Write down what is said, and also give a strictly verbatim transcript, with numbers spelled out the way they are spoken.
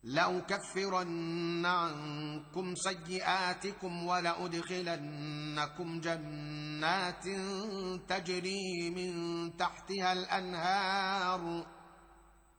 لأكفرن عنكم سيئاتكم ولأدخلنكم جنات تجري من تحتها الأنهار